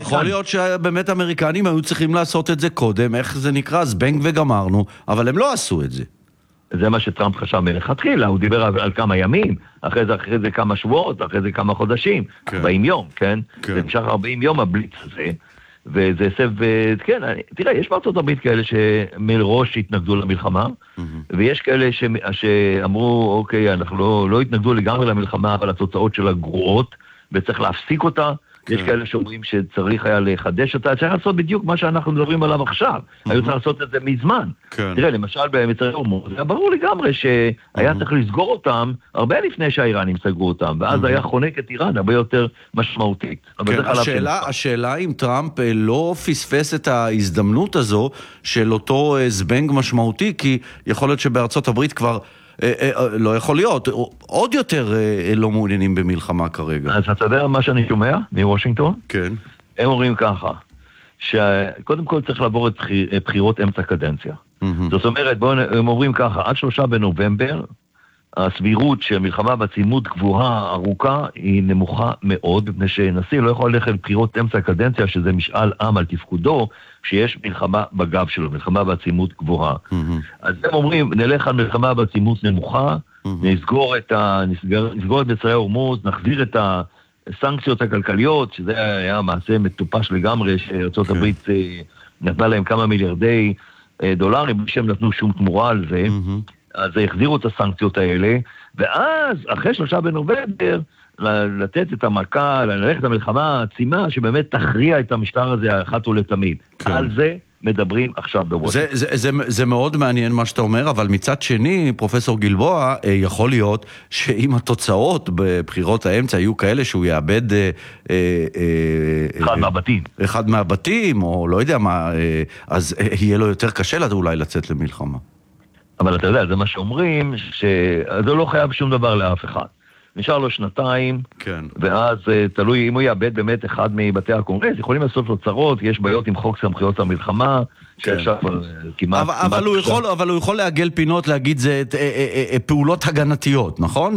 יכול להיות שבאמת האמריקנים היו צריכים לעשות את זה קודם, איך זה נקרא, זבנג וגמרנו, אבל הם לא עשו את זה. זה מה שטראמפ חשב מלכתחילה, הוא דיבר על כמה ימים, אחרי זה כמה שבועות, אחרי זה כמה חודשים, 40 יום, כן? זה נמשך 40 יום הבליץ הזה, וזה סב, כן, תראה, יש בארצות הברית כאלה שמראש התנגדו למלחמה, ויש כאלה שאמרו, אוקיי, אנחנו לא התנגדו לגמרי למלחמה, אבל התוצאות שלה גרועות, וצריך להפסיק אותה, יש כאלה שאומרים שצריך היה לחדש אותה, צריך לעשות בדיוק מה שאנחנו מדברים עליו עכשיו, היו צריך לעשות את זה מזמן. תראה, למשל במצרי הורמוז, זה ברור לגמרי שהיה צריך לסגור אותם הרבה לפני שהאיראנים סגרו אותם, ואז היה חונק את איראן הרבה יותר משמעותית. השאלה אם טראמפ לא פספס את ההזדמנות הזו של אותו זבנג משמעותי, כי יכול להיות שבארצות הברית כבר לא יכול להיות, עוד יותר לא מעוניינים במלחמה כרגע. אז אתה יודע מה שאני שומע מוושינגטון? כן. הם אומרים ככה, שקודם כל צריך לעבור את בחירות אמצע קדנציה. זאת אומרת, הם אומרים ככה, עד 3 בנובמבר, הסבירות שמלחמה בעצימות גבוהה ארוכה היא נמוכה מאוד, מפני שנשיא לא יכול ללכת לבחירות אמצע הקדנציה, שזה משאל עם על תפקודו, שיש מלחמה בגב שלו, מלחמה בעצימות גבוהה. אז הם אומרים, נלך על מלחמה בעצימות נמוכה, נסגור את מצרי הורמוז, נחזיר את הסנקציות הכלכליות, שזה היה מעשה מטופש לגמרי, שארצות הברית נתנה להם כמה מיליארדי דולרים, בלי שהם נתנו שום תמורה על זה, אז החזירו את הסנקציות האלה, ואז, אחרי 3 בנובמבר, לתת את המכה, ללכת למלחמה העצימה, שבאמת תכריע את המשטר הזה אחת ולתמיד. על זה מדברים עכשיו בוושינגטון. זה מאוד מעניין מה שאתה אומר, אבל מצד שני, פרופסור גלבוע, יכול להיות שאם התוצאות בבחירות האמצע היו כאלה שהוא יאבד אחד מהבתים, או לא יודע מה, אז יהיה לו יותר קשה אולי לצאת למלחמה. אבל אתה יודע, זה מה שאומרים, שזה לא חייב שום דבר לאף אחד. נשאר לו 2 שנתיים, ואז תלוי אם הוא יאבד באמת אחד מבתי הקונגרס, יכולים לעשות לו צרות, יש בעיות עם חוק סמכויות המלחמה, אבל הוא יכול להגל פינות, להגיד זה פעולות הגנתיות, נכון?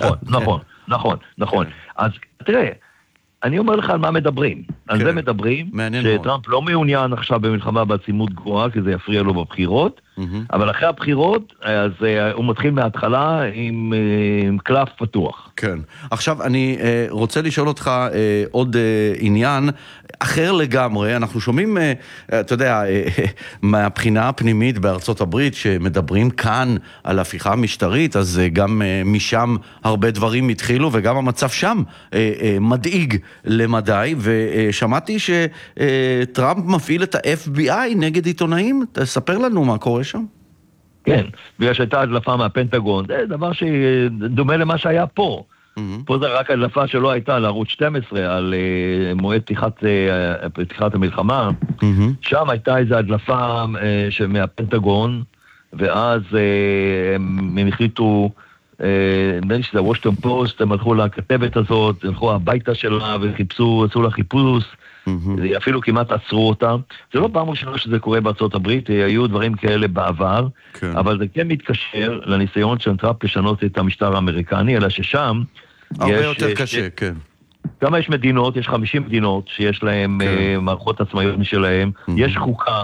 נכון. אז תראה, אני אומר לך על מה מדברים. על זה מדברים, שטראמפ לא מעוניין עכשיו במלחמה בעצימות גבוהה, כי זה יפריע לו בבחירות, אבל אחרי הבחירות, אז הוא מתחיל מההתחלה עם קלף פתוח. כן. עכשיו, אני רוצה לשאול אותך עוד עניין אחר לגמרי. אנחנו שומעים, אתה יודע, מהבחינה הפנימית בארצות הברית, שמדברים כאן על הפיכה המשטרית, אז גם משם הרבה דברים התחילו, וגם המצב שם מדאיג למדי, ושמעתי שטראמפ מפעיל את ה-FBI נגד עיתונאים. תספר לנו מה קורה שם. כן, בגלל שהייתה הדלפה מהפנטגון, זה דבר שדומה למה שהיה פה. פה זה רק הדלפה שלא הייתה לערוץ 12 על מועד פתיחת המלחמה. שם הייתה איזו הדלפה מהפנטגון, ואז הם החליטו, נדמה לי שזה וושינגטון פוסט, הם הלכו לכתבת הזאת, הלכו הביתה שלה וחיפשו, עשו לה חיפוש, אפילו כמעט עצרו אותה. זה לא פעם ראשונה שזה קורה בארצות הברית, היו דברים כאלה בעבר, אבל זה כן מתקשר לניסיון של טראמפ לשנות את המשטר האמריקני, אלא ששם הרבה יותר קשה, כן. כמה יש מדינות, יש 50 מדינות שיש להם מערכות עצמאיות משלהם, יש חוקה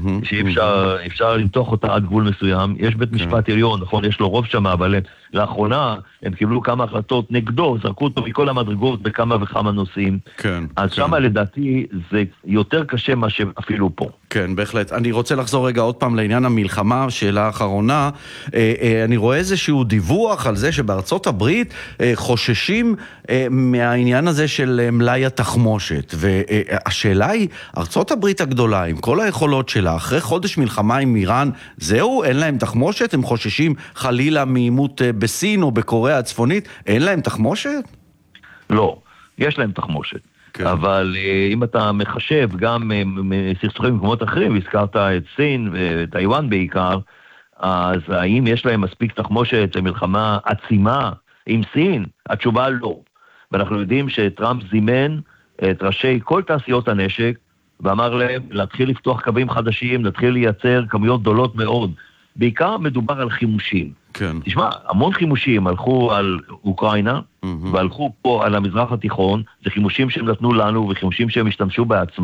שאפשר למתוח אותה עד גבול מסוים, יש בית משפט עליון, נכון, יש לו רוב שם, אבל לאחרונה הם קיבלו כמה החלטות נגדו, זרקו אותו מכל המדרגות בכמה וכמה נושאים, אז שם לדעתי זה יותר קשה מה שאפילו פה. כן, בהחלט. אני רוצה לחזור רגע עוד פעם לעניין המלחמה, שאלה האחרונה. אני רואה איזשהו דיווח על זה שבארצות הברית חוששים מהעניין הזה של מלאי התחמושת, והשאלה היא, ארצות הברית הגדולה, עם כל היכולות שלה, אחרי חודש מלחמה עם איראן, זהו, אין להם תחמושת? הם חוששים חלילה מעימות בסין או בקוריאה הצפונית, אין להם תחמושת? לא, יש להם תחמושת. אבל אם אתה מחשב גם סכסוכים במקומות אחרים, הזכרת את סין וטיואן בעיקר, אז האם יש להם מספיק תחמושת למלחמה עצימה עם סין? התשובה לא. ואנחנו יודעים שטראמפ זימן את ראשי כל תעשיות הנשק, ואמר להם להתחיל לפתוח קווים חדשים, להתחיל לייצר כמויות גדולות מאוד. בעיקר מדובר על חימושים. כן. תשמע, המון חימושים הלכו על אוקראינה, והלכו פה על המזרח התיכון, זה חימושים שהם נתנו לנו, וחימושים שהם השתמשו בעצמם.